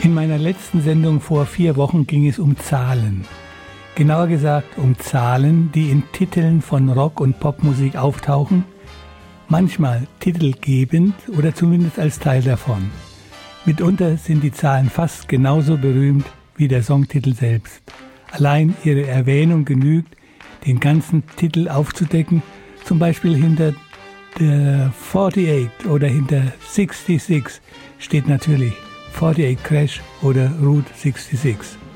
In meiner letzten Sendung vor 4 Wochen ging es um Zahlen. Genauer gesagt um Zahlen, die in Titeln von Rock- und Popmusik auftauchen, manchmal titelgebend oder zumindest als Teil davon. Mitunter sind die Zahlen fast genauso berühmt wie der Songtitel selbst. Allein ihre Erwähnung genügt, den ganzen Titel aufzudecken, zum Beispiel hinter der 48 oder hinter 66 steht natürlich 48 Crash oder Route 66.